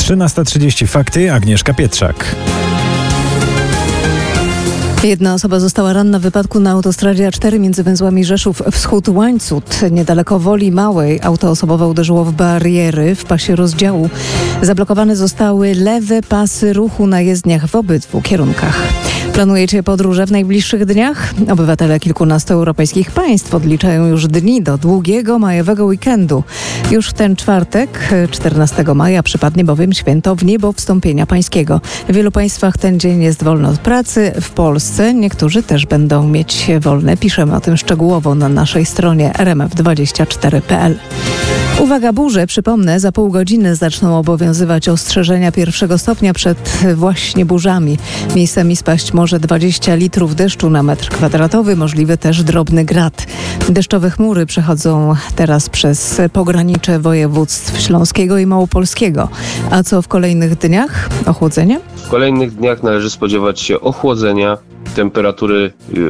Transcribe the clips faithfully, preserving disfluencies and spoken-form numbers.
trzynasta trzydzieści fakty, Agnieszka Pietrzak. Jedna osoba została ranna w wypadku na autostradzie A cztery między węzłami Rzeszów Wschód-Łańcut. Niedaleko Woli Małej auto osobowe uderzyło w bariery w pasie rozdziału. Zablokowane zostały lewe pasy ruchu na jezdniach w obydwu kierunkach. Planujecie podróże w najbliższych dniach? Obywatele kilkunastu europejskich państw odliczają już dni do długiego majowego weekendu. Już w ten czwartek, czternastego maja, przypadnie bowiem święto Wniebowstąpienia Pańskiego. W wielu państwach ten dzień jest wolny od pracy. W Polsce niektórzy też będą mieć wolne. Piszemy o tym szczegółowo na naszej stronie er em ef dwadzieścia cztery kropka pe el. Uwaga, burze, przypomnę, za pół godziny zaczną obowiązywać ostrzeżenia pierwszego stopnia przed właśnie burzami. Miejscami spaść może dwadzieścia litrów deszczu na metr kwadratowy, możliwy też drobny grad. Deszczowe chmury przechodzą teraz przez pogranicze województw śląskiego i małopolskiego. A co w kolejnych dniach? Ochłodzenie? W kolejnych dniach należy spodziewać się ochłodzenia. Temperatury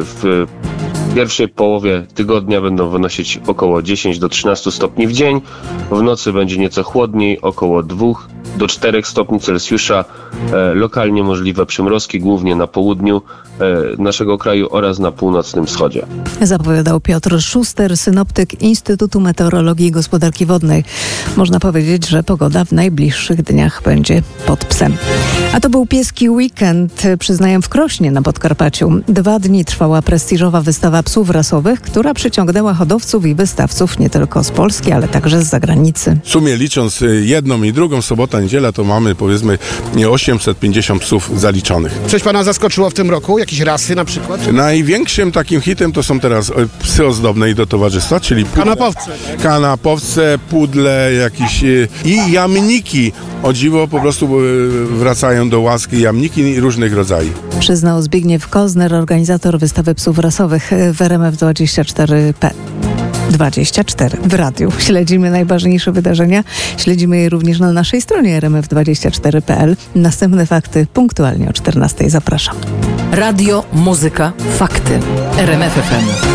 w pierwszej połowie tygodnia będą wynosić około dziesięć do trzynastu stopni w dzień. W nocy będzie nieco chłodniej, około dwóch do czterech stopni Celsjusza. E, lokalnie możliwe przymrozki, głównie na południu e, naszego kraju oraz na północnym wschodzie. Zapowiadał Piotr Szuster, synoptyk Instytutu Meteorologii i Gospodarki Wodnej. Można powiedzieć, że pogoda w najbliższych dniach będzie pod psem. A to był pieski weekend, przyznaję, w Krośnie na Podkarpaciu. Dwa dni trwała prestiżowa wystawa psów rasowych, która przyciągnęła hodowców i wystawców nie tylko z Polski, ale także z zagranicy. W sumie licząc jedną i drugą, sobota, niedziela, to mamy powiedzmy osiemset pięćdziesiąt psów zaliczonych. Coś pana zaskoczyło w tym roku? Jakieś rasy na przykład? Największym takim hitem to są teraz psy ozdobne i do towarzystwa, czyli pudle, kanapowce. Tak? Kanapowce, pudle jakieś i jamniki. O dziwo po prostu wracają do łaski jamniki różnych rodzajów. Przyznał Zbigniew Kozner, organizator wystawy psów rasowych w er em ef dwadzieścia cztery kropka pe el. dwadzieścia cztery w radiu. Śledzimy najważniejsze wydarzenia. Śledzimy je również na naszej stronie er em ef dwadzieścia cztery kropka pe el. Następne fakty punktualnie o czternastej. Zapraszam. Radio, muzyka, fakty. er em ef ef em.